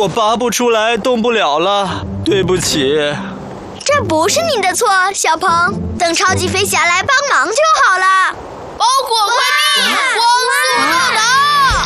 我拔不出来，动不了了，对不起。 这不是你的错，小鹏，等超级飞侠来帮忙就好了。